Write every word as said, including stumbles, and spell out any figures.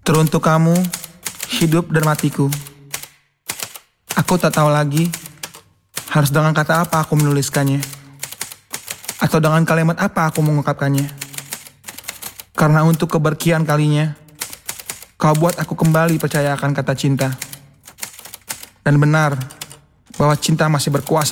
Teruntuk kamu, hidup dan matiku. Aku tak tahu lagi harus dengan kata apa aku menuliskannya, atau dengan kalimat apa aku mengungkapkannya. Karena untuk keberkian kalinya, kau buat aku kembali percaya akan kata cinta. Dan benar bahwa cinta masih berkuasa